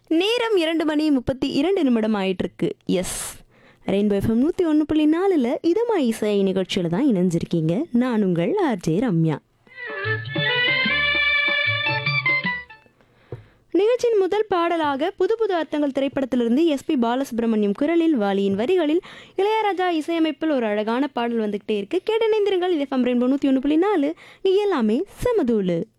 நேரம் 2:32 ஆயிட்டிருக்கு. S, rainbow FM 101.4ல் இதமா இசை நிகழ்ச்சியில் தான் இணைஞ்சிருக்கீங்க. நான் உங்கள் ஆர்ஜே ரம்யா. நிகழ்ச்சியின் முதல் பாடலாக புது புது அர்த்தங்கள் திரைப்படத்திலிருந்து எஸ்பி பாலசுப்ரமணியம் குரலில் வாலியின் வரிகளில் இளையராஜா இசையமைப்பில் ஒரு அழகான பாடல் வந்துகிட்டே இருக்கு. கேட்டு இணைந்திருங்கள். இது எஃப்எம் ரெயின்போ 101.4. எல்லாமே சமதூளு.